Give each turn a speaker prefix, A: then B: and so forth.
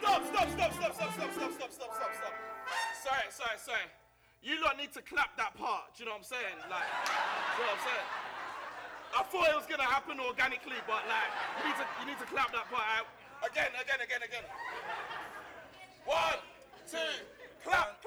A: Stop. Sorry. You lot need to clap that part, do you know what I'm saying? Like, do you know what I'm saying? I thought it was gonna happen organically, but like, you need to clap that part out. Again. 1, 2,